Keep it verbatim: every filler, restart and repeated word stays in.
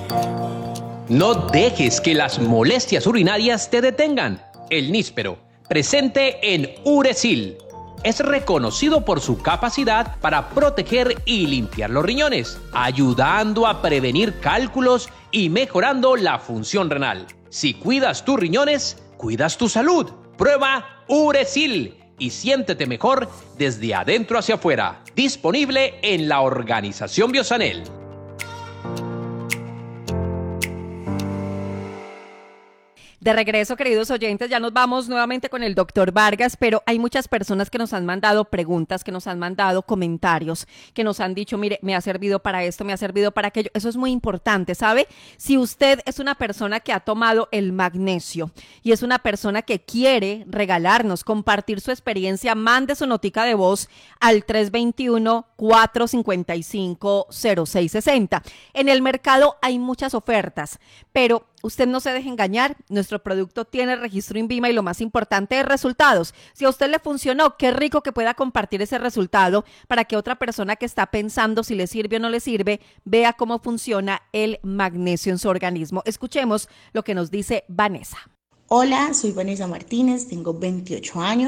No dejes que las molestias urinarias te detengan. El níspero, presente en Uresil, es reconocido por su capacidad para proteger y limpiar los riñones, ayudando a prevenir cálculos y mejorando la función renal. Si cuidas tus riñones, cuidas tu salud. Prueba Uresil y siéntete mejor desde adentro hacia afuera. Disponible en la Organización Biosanel. De regreso, queridos oyentes, ya nos vamos nuevamente con el doctor Vargas, pero hay muchas personas que nos han mandado preguntas, que nos han mandado comentarios, que nos han dicho, mire, me ha servido para esto, me ha servido para aquello. Eso es muy importante, ¿sabe? Si usted es una persona que ha tomado el magnesio y es una persona que quiere regalarnos, compartir su experiencia, mande su notica de voz al tres dos uno, cuatro cinco cinco, cero seis seis cero. En el mercado hay muchas ofertas, pero usted no se deje engañar, nuestro producto tiene registro INVIMA y lo más importante es resultados. Si a usted le funcionó, qué rico que pueda compartir ese resultado para que otra persona que está pensando si le sirve o no le sirve, vea cómo funciona el magnesio en su organismo. Escuchemos lo que nos dice Vanessa. Hola, soy Vanessa Martínez, tengo veintiocho años.